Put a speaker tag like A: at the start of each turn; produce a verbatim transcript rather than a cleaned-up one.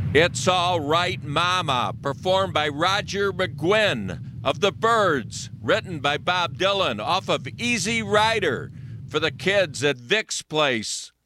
A: It's All Right Mama, performed by Roger McGuinn of The Byrds, written by Bob Dylan off of Easy Rider for the kids at Vic's Place.